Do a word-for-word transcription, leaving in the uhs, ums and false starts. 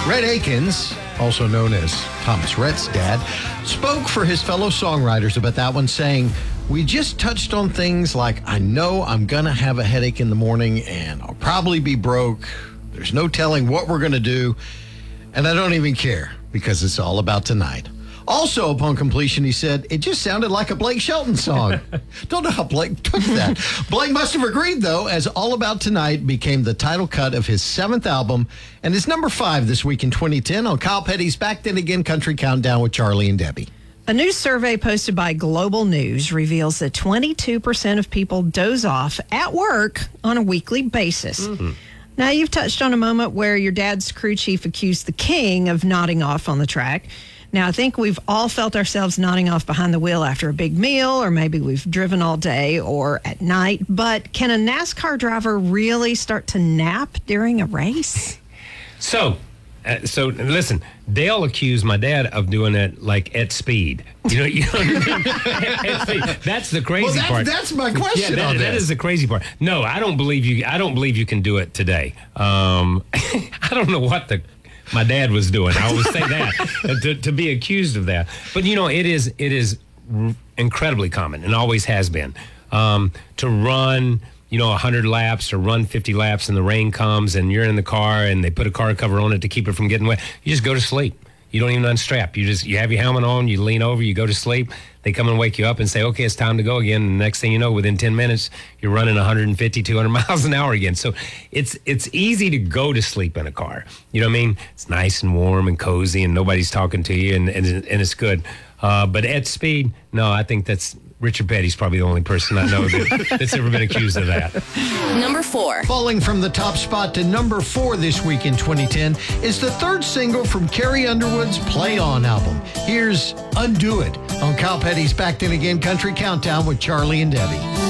Rhett Akins, also known as Thomas Rhett's dad, spoke for his fellow songwriters about that one, saying, "We just touched on things like, I know I'm going to have a headache in the morning and I'll probably be broke. There's no telling what we're going to do. And I don't even care because it's all about tonight." Also, upon completion, he said, "It just sounded like a Blake Shelton song." Don't know how Blake took that. Blake must have agreed, though, as All About Tonight became the title cut of his seventh album and is number five this week in twenty ten on Kyle Petty's Back Then Again Country Countdown with Charlie and Debbie. A new survey posted by Global News reveals that twenty-two percent of people doze off at work on a weekly basis. Mm-hmm. Now, you've touched on a moment where your dad's crew chief accused the king of nodding off on the track. Now, I think we've all felt ourselves nodding off behind the wheel after a big meal, or maybe we've driven all day or at night. But can a NASCAR driver really start to nap during a race? So, uh, so listen, Dale accused my dad of doing it like at speed. You know, you know what I mean? at, at speed. That's the crazy well, that's, part. That's my question. Yeah, that, on that is the crazy part. No, I don't believe you. I don't believe you can do it today. Um, I don't know what the. My dad was doing. I always say that to, to be accused of that. But you know, it is it is incredibly common and always has been um, to run, you know, a hundred laps or run fifty laps, and the rain comes and you're in the car and they put a car cover on it to keep it from getting wet. You just go to sleep. You don't even unstrap. You just you have your helmet on. You lean over. You go to sleep. They come and wake you up and say, "Okay, it's time to go again." And the next thing you know, within ten minutes, you're running one fifty, two hundred miles an hour again. So it's it's easy to go to sleep in a car. You know what I mean? It's nice and warm and cozy and nobody's talking to you and, and, and it's good. Uh, but at speed, no, I think that's Richard Petty's probably the only person I know that, that's ever been accused of that. Number four. Falling from the top spot to number four this week in twenty ten is the third single from Carrie Underwood's Play On album. Here's Undo It on Kyle Petty's Back Then Again Country Countdown with Charlie and Debbie.